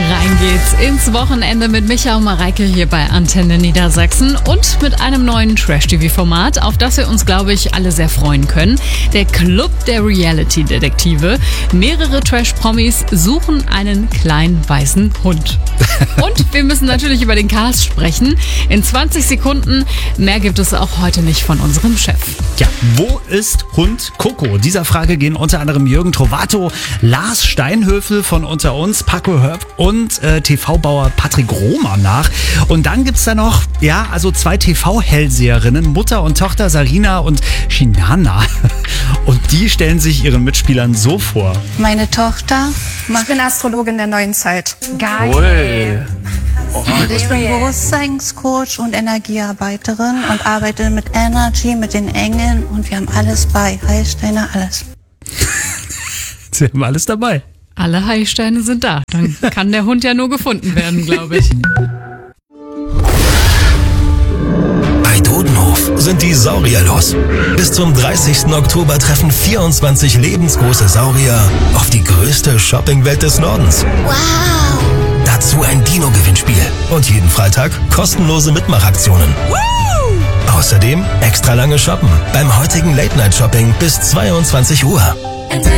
Rein geht's ins Wochenende mit Micha und Mareike hier bei Antenne Niedersachsen und mit einem neuen Trash-TV-Format, auf das wir uns, glaube ich, alle sehr freuen können. Der Club der Reality-Detektive. Mehrere Trash-Promis suchen einen kleinen weißen Hund. Und wir müssen natürlich über den Cast sprechen. In 20 Sekunden. Mehr gibt es auch heute nicht von unserem Chef. Ja, wo ist Hund Coco? Dieser Frage gehen unter anderem Jürgen Trovato, Lars Steinhöfel von Unter uns, Paco Herb und TV-Bauer Patrick Rohmer nach. Und dann gibt's da noch, zwei TV-Hellseherinnen, Mutter und Tochter Sarina und Shinana. Und die stellen sich ihren Mitspielern so vor. Meine Tochter Ich bin Astrologin der neuen Zeit. Geil. Ich bin Bewusstseinscoach und Energiearbeiterin und arbeite mit Energy, mit den Engeln und wir haben alles bei. Heilsteine, alles. Sie haben alles dabei. Alle Heilsteine sind da. Dann kann der Hund ja nur gefunden werden, glaube ich. Bei Dodenhof sind die Saurier los. Bis zum 30. Oktober treffen 24 lebensgroße Saurier auf die größte Shoppingwelt des Nordens. Wow! Dazu ein Dino-Gewinnspiel und jeden Freitag kostenlose Mitmachaktionen. Außerdem extra lange shoppen beim heutigen Late-Night-Shopping bis 22 Uhr.